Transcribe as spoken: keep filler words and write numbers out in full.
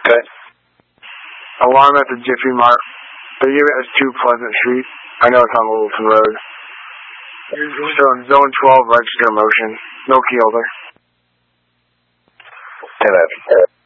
Okay. Alarm at the Jiffy Mart. They give it as two Pleasant Street. I know it's on Littleton Road. So in zone twelve, register motion. No key holder. ten